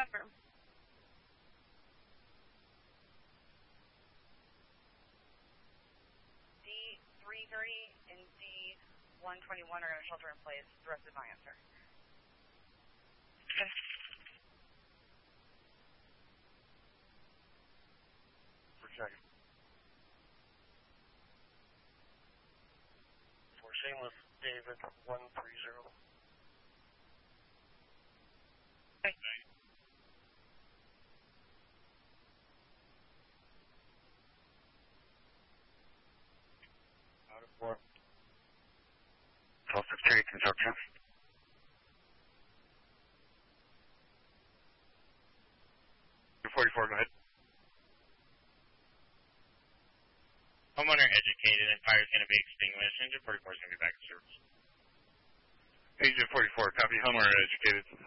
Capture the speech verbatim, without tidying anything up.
Confirm. D three thirty and D one twenty-one are going to shelter in place. The rest is my answer. Okay. For checking. For Seamless, David one three zero. Okay. Out of four. twelve sixty-eight, consumption. two forty-four, go ahead. Homeowner educated and fire is going to be extinguished. Engine forty-four is going to be back in service. Engine forty-four, copy. Homeowner educated.